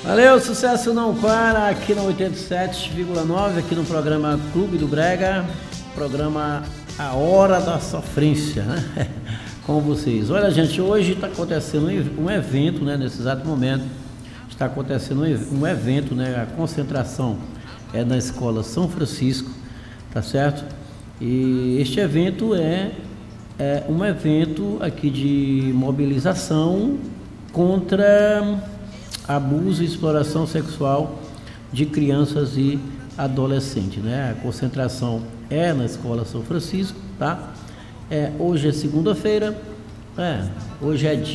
Valeu, sucesso não para aqui na 87,9, aqui no programa Clube do Brega, programa A Hora da Sofrência, né? Com vocês. Olha, gente, hoje está acontecendo um evento, né? Nesse exato momento está acontecendo um evento, né? A concentração é na Escola São Francisco, tá certo? E este evento é um evento aqui de mobilização contra abuso e exploração sexual de crianças e adolescentes, né? A concentração é na Escola São Francisco, tá? Hoje é segunda-feira, hoje é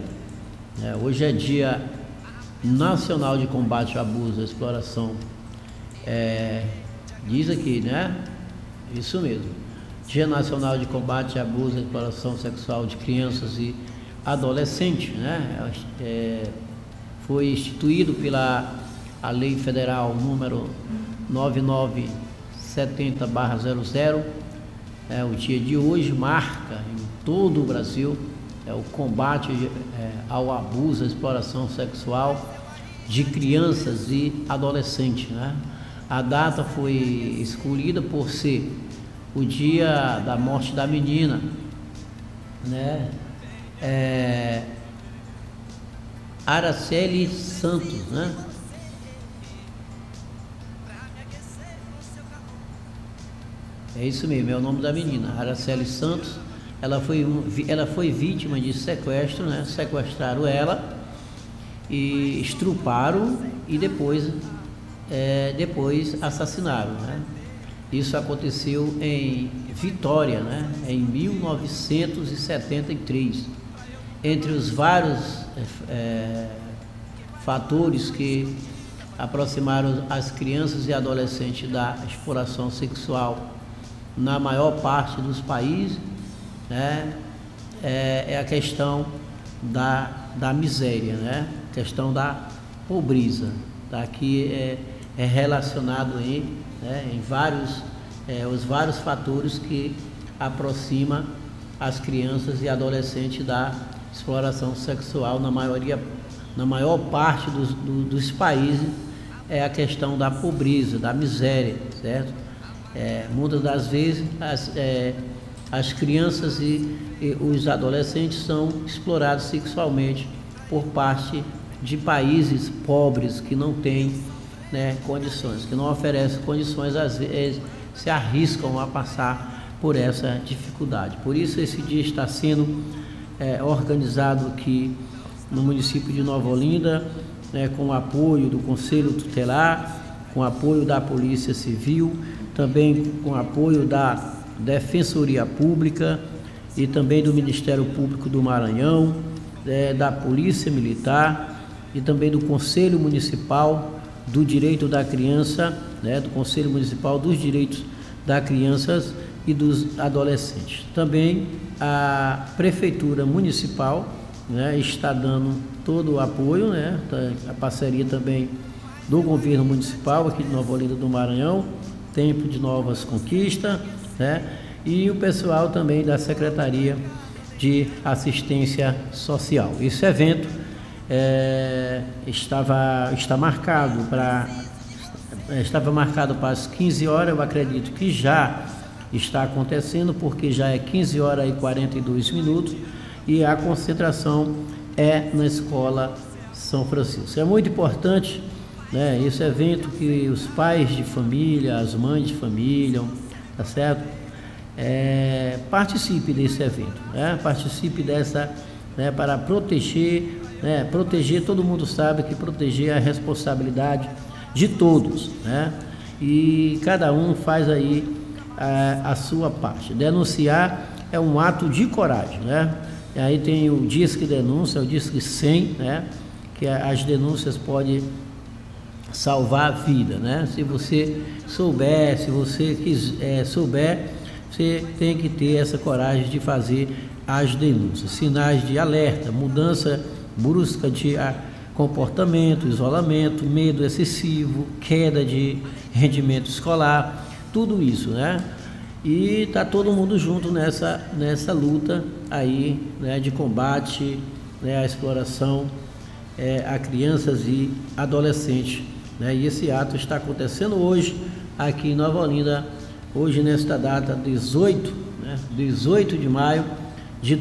dia nacional de combate ao abuso e exploração, diz aqui, né? Isso mesmo, Dia Nacional de Combate ao Abuso e Exploração Sexual de Crianças e Adolescentes, né? Foi instituído pela a Lei Federal número 9970/00. O dia de hoje marca em todo o Brasil o combate ao abuso e exploração sexual de crianças e adolescentes, né? A data foi escolhida por ser o dia da morte da menina, né? Araceli Santos, né? É isso mesmo, é o nome da menina, Araceli Santos. Ela foi vítima de sequestro, né? Sequestraram ela e estruparam e depois assassinaram, né? Isso aconteceu em Vitória, né? Em 1973. Entre os vários fatores que aproximaram as crianças e adolescentes da exploração sexual na maior parte dos países, né? É a questão da miséria, né? A questão da pobreza. Aqui é relacionado aí, né, em os vários fatores que aproximam as crianças e adolescentes da exploração sexual na maior parte dos países. É a questão da pobreza, da miséria, certo? Muitas das vezes as crianças e os adolescentes são explorados sexualmente por parte de países pobres que não têm, né, condições, que não oferecem condições, às vezes se arriscam a passar por essa dificuldade. Por isso esse dia está sendo organizado aqui no município de Nova Olinda, né, com o apoio do Conselho Tutelar, com o apoio da Polícia Civil, também com o apoio da Defensoria Pública e também do Ministério Público do Maranhão, da Polícia Militar e também do Conselho Municipal do Direito da Criança, né, do Conselho Municipal dos Direitos das Crianças e dos Adolescentes. Também a Prefeitura Municipal, né, está dando todo o apoio, né, a parceria também do Governo Municipal aqui de Nova Olinda do Maranhão, Tempo de Novas Conquistas, né, e o pessoal também da Secretaria de Assistência Social. Esse evento estava marcado para as 15 horas, eu acredito que já está acontecendo, porque já é 15 horas e 42 minutos e a concentração é na Escola São Francisco. É muito importante, né, esse evento, que os pais de família, as mães de família, tá certo? Participe desse evento, né? Participe dessa, né, para proteger, né? Proteger, todo mundo sabe que proteger é a responsabilidade de todos, né? E cada um faz aí a sua parte. Denunciar é um ato de coragem, né? E aí tem o Disque Denúncia, o Disque 100, né? Que as denúncias podem salvar a vida, né? Se você souber, se você souber, você tem que ter essa coragem de fazer as denúncias. Sinais de alerta, mudança brusca de comportamento, isolamento, medo excessivo, queda de rendimento escolar, tudo isso, né? E tá todo mundo junto nessa luta aí, né, de combate, né, à exploração a crianças e adolescentes, né? E esse ato está acontecendo hoje aqui em Nova Olinda, hoje nesta data 18 de maio de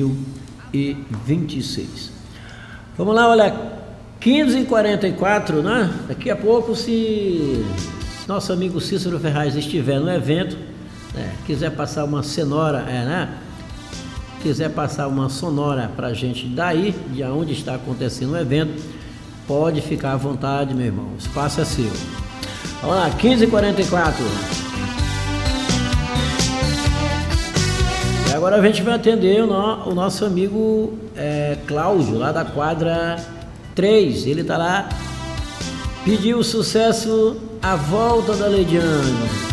2026. Vamos lá, olha, 15h44, né? Daqui a pouco, se nosso amigo Cícero Ferraz estiver no evento, quiser passar uma sonora, quiser passar uma sonora pra gente daí, de onde está acontecendo o evento, pode ficar à vontade, meu irmão, o espaço é seu. Vamos lá, 15h44. E agora a gente vai atender o nosso amigo Cláudio, lá da quadra 3. Ele tá lá, pediu o sucesso A Volta da Leidiane.